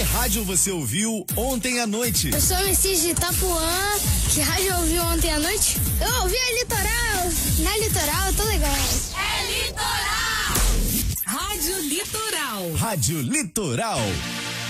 Que rádio você ouviu ontem à noite? Eu sou o Messias de Itapuã. Que rádio ouviu ontem à noite? Eu ouvi a Litoral. Na Litoral, tô legal. É Litoral! Rádio Litoral. Rádio Litoral.